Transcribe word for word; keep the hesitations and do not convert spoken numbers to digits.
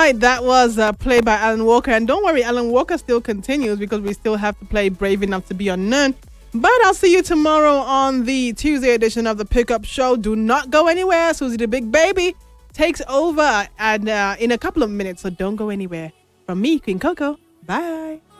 right, that was uh, played by Alan Walker. And don't worry, Alan Walker still continues because we still have to play Brave Enough to Be Unknown. But I'll see you tomorrow on the Tuesday edition of the Pickup Show. Do not go anywhere. Susie the Big Baby takes over and uh, in a couple of minutes, so don't go anywhere. From me, Queen Coco. Bye.